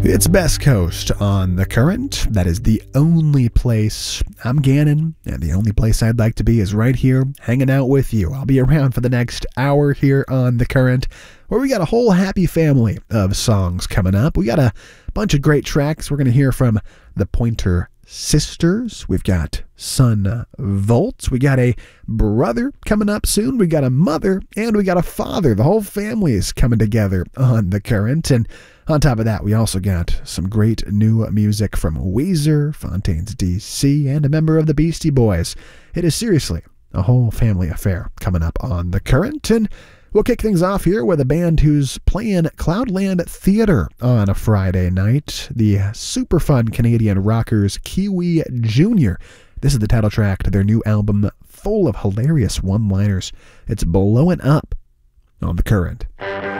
It's Best Coast on The Current. That is the only place. I'm Gannon, and the only place I'd like to be is right here, hanging out with you. I'll be around for the next hour here on The Current, where we got a whole happy family of songs coming up. We got a bunch of great tracks. We're going to hear from the Pointer Sisters. We've got Son Volt. We got a brother coming up soon. We got a mother, and we got a father. The whole family is coming together on The Current, and on top of that, we also got some great new music from Weezer, Fontaines D.C., and a member of the Beastie Boys. It is seriously a whole family affair coming up on The Current, and we'll kick things off here with a band who's playing Cloudland Theatre on a Friday night, the super fun Canadian rockers Kiwi Jr. This is the title track to their new album, full of hilarious one-liners. It's Blowing Up on The Current.